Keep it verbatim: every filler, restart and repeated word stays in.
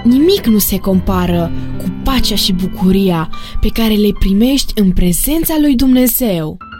Nimic nu se compară cu pacea și bucuria pe care le primești în prezența lui Dumnezeu.